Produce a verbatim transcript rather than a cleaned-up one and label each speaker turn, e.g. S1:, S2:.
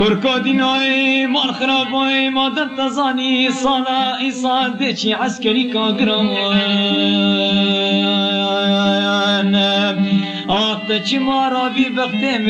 S1: تركاديناي مال خراباي ما در تزاني صالا إيصال ديشي عسكري كاغران آتش مارا بي بختم